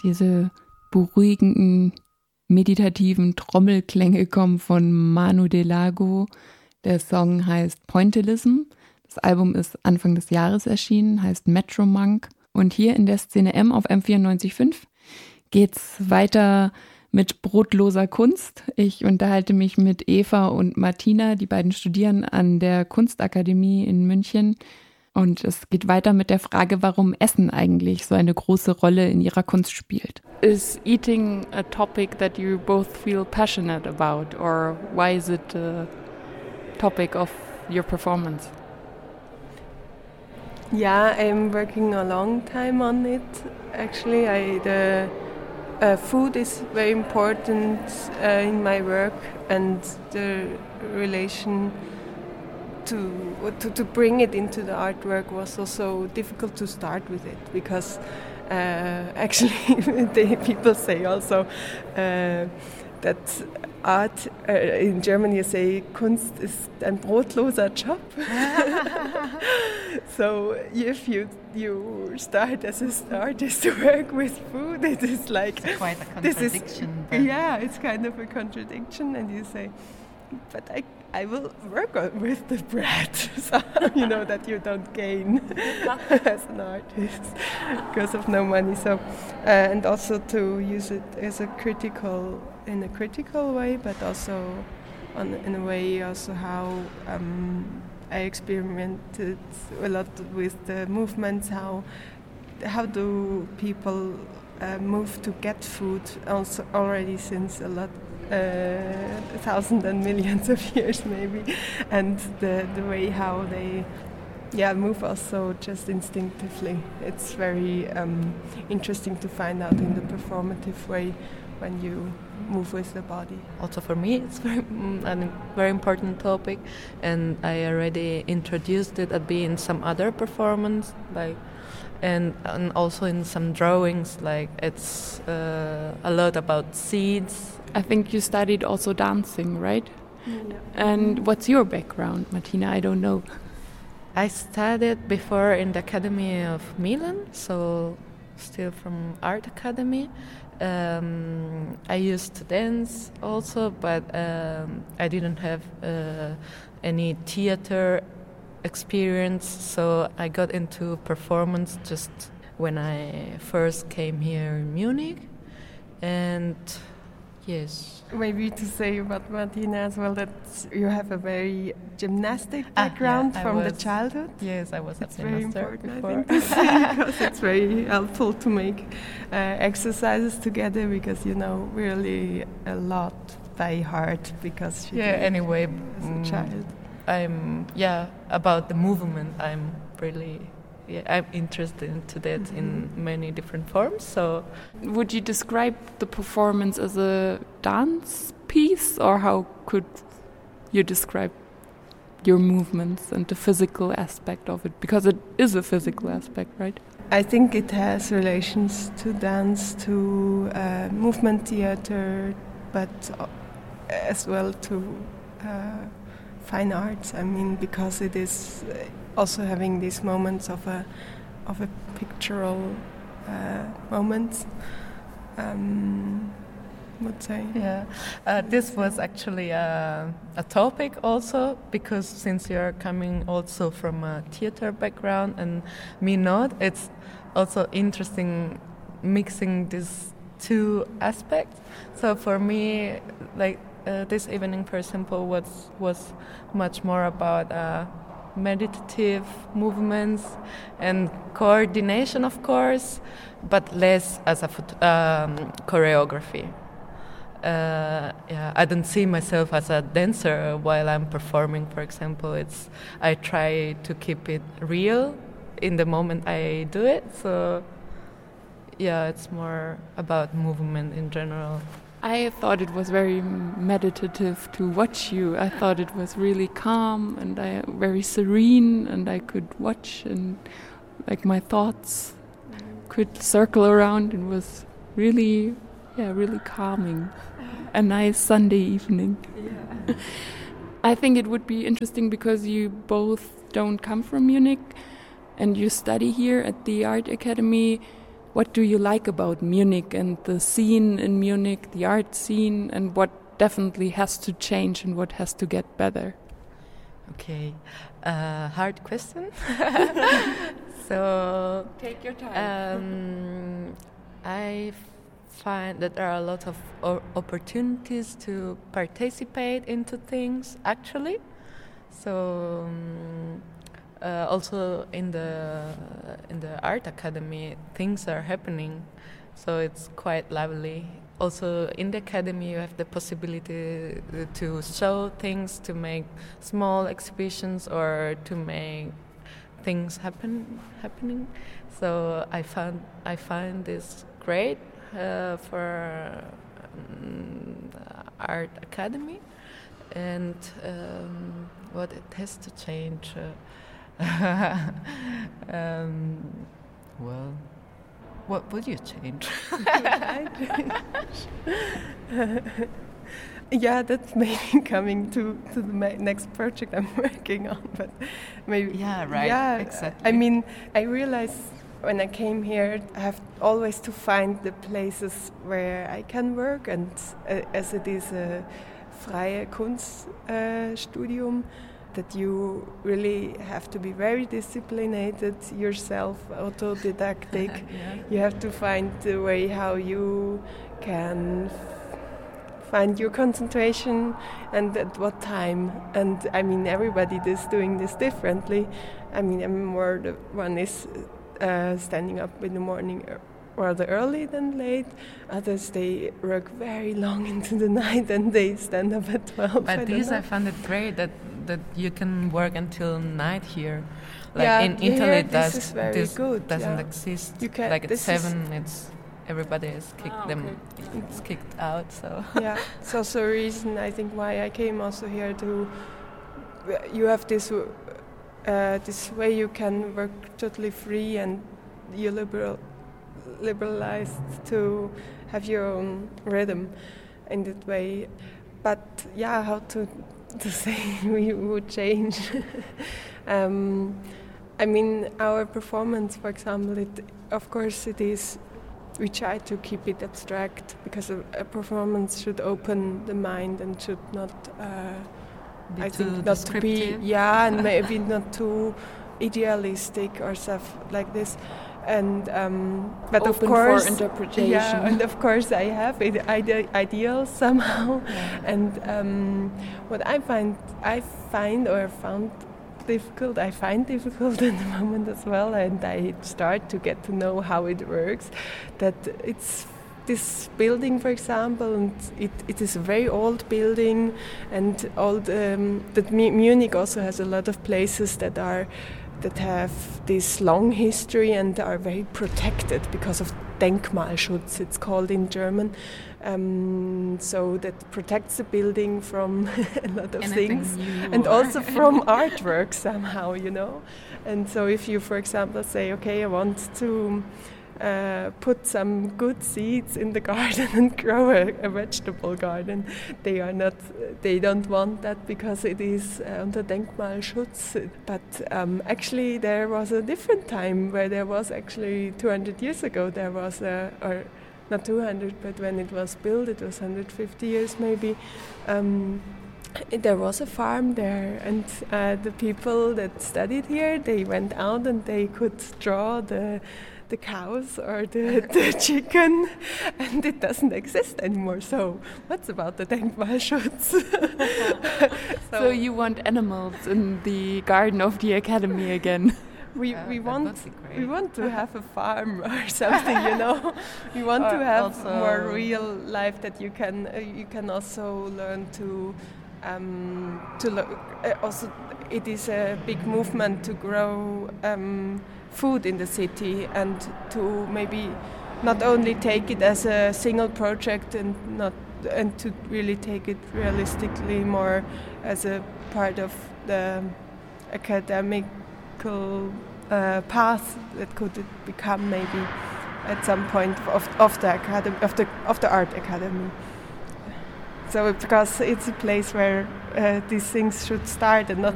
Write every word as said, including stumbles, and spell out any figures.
Diese beruhigenden, meditativen Trommelklänge kommen von Manu Delago. Der Song heißt Pointillism. Das Album ist Anfang des Jahres erschienen, heißt Metro Monk. Und hier in der Szene M auf M vierundneunzig Komma fünf geht's weiter mit brotloser Kunst. Ich unterhalte mich mit Eva und Martina, die beiden studieren an der Kunstakademie in München. Und es geht weiter mit der Frage, warum Essen eigentlich so eine große Rolle in ihrer Kunst spielt. Is eating a topic that you both feel passionate about, or why is it a topic of your performance? Yeah, I'm working a long time on it. Actually, I the uh, food is very important uh, in my work, and the relation to, to to bring it into the artwork was also difficult to start with it because uh, actually the people say also uh, that art uh, in German you say Kunst ist ein brotloser Job. So if you you start as an artist to work with food, it is like it's quite a contradiction. This is, yeah, it's kind of a contradiction, and you say, but I I will work on, with the bread, so you know that you don't gain as an artist because of no money. So uh, and also to use it as a critical in a critical way, but also on, in a way also how um, I experimented a lot with the movements. How how do people uh, move to get food? Also already since a lot. Uh, thousands and millions of years maybe, and the the way how they yeah move also just instinctively. It's very um, interesting to find out in the performative way when you move with the body. Also for me it's very mm, a very important topic, and I already introduced it at being some other performance, like and and also in some drawings, like it's uh, a lot about seeds. I think you studied also dancing, right? Yeah. And what's your background, Martina? I don't know. I studied before in the Academy of Milan, so still from Art Academy. Um, I used to dance also, but um, I didn't have uh, any theater experience, so I got into performance just when I first came here in Munich. And yes. Maybe to say about Martina as well that you have a very gymnastic background ah, yeah, from was, the childhood. Yes, I was It's a very gymnast important, before. I think, to see, because it's very helpful to make uh, exercises together, because you know really a lot by heart because she yeah. did Anyway, as a mm, child. I'm yeah about the movement. I'm really. Yeah, I'm interested into that mm-hmm. in many different forms. So, would you describe the performance as a dance piece, or how could you describe your movements and the physical aspect of it? Because it is a physical aspect, right? I think it has relations to dance, to uh, movement theater, but as well to uh, fine arts. I mean, because it is also having these moments of a of a pictorial uh, moments. Um, would say yeah. Uh, this was actually a, a topic also, because since you're coming also from a theater background and me not, it's also interesting mixing these two aspects. So for me, like uh, this evening, for example, was was much more about uh, meditative movements and coordination, of course, but less as a phot- um, choreography. Uh, yeah, I don't see myself as a dancer while I'm performing, for example. It's I try to keep it real in the moment I do it. So yeah, it's more about movement in general. I thought it was very meditative to watch you. I thought it was really calm and I, very serene, and I could watch, and like my thoughts could circle around. It was really, yeah, really calming. A nice Sunday evening. Yeah. I think it would be interesting because you both don't come from Munich and you study here at the Art Academy. what do you like about Munich and the scene in Munich, the art scene, and what definitely has to change and what has to get better? Okay, uh, hard question. So take your time. Um, I find that there are a lot of o- opportunities to participate into things actually. So um, uh, also in the in the art academy, things are happening. So it's quite lively. Also in the academy you have the possibility to show things, to make small exhibitions or to make things happen happening. So I found I find this great uh, for um, art academy. And um, what it has to change uh, um, well, what would you change? Yeah, that's maybe coming to, to the ma- next project I'm working on, but maybe... Yeah, right, yeah, exactly. I mean, I realized when I came here, I have always to find the places where I can work, and uh, as it is a freie Kunststudium, uh, that you really have to be very disciplined yourself, autodidactic. Yeah. You have to find the way how you can f- find your concentration and at what time. And I mean, everybody is doing this differently. I mean, I'm more the one is uh, standing up in the morning rather early than late. Others, they work very long into the night and they stand up at twelve. But I this don't know. I found it great that that you can work until night here. Like Yeah, in here Italy, this does, is very this good, doesn't yeah. exist. You can- like at this seven, is- it's everybody is kicked Ah, them. okay. It's kicked out. So Yeah, it's also a reason I think why I came also here to. You have this uh, this way you can work totally free and you liberal liberalized to have your own rhythm in that way. But yeah, how to to say we would change. um, I mean, our performance, for example, it of course it is. We try to keep it abstract because a, a performance should open the mind and should not. Uh, Be I too think not to be, descriptive. yeah, and maybe not too idealistic or stuff like this. And um, but of Open course, for interpretation. yeah, and of course I have ide- ide- ideals somehow. Yeah. And um, what I find, I find or found difficult, I find difficult at the moment as well, and I start to get to know how it works. That it's this building, for example, and it, it is a very old building, and old. Um, that M- Munich also has a lot of places that are that have this long history and are very protected because of Denkmalschutz, it's called in German. Um, so that protects the building from a lot of Anything things, new and or- also from artwork somehow, you know. And so if you, for example, say, okay, I want to uh, put some good seeds in the garden and grow a, a vegetable garden, they are not, they don't want that because it is uh, under Denkmalschutz. But um, actually, there was a different time where there was actually two hundred years ago. There was a, or not two hundred, but when it was built, it was one hundred fifty years maybe. Um, There was a farm there, and uh, the people that studied here, they went out and they could draw the the cows or the, the chicken, and it doesn't exist anymore. So what's about the Denkmalschutz? So, so you want animals in the garden of the academy again? We Uh, we that want would be great. we want to have a farm or something, you know. We want to Or have also- more real life that you can uh, you can also learn to um, to lo- uh, also it is a big movement to grow um, food in the city and to maybe not only take it as a single project and not and to really take it realistically more as a part of the academic Uh, path that could it become maybe at some point of, of the academy of the of the art academy. So because it's a place where uh, these things should start and not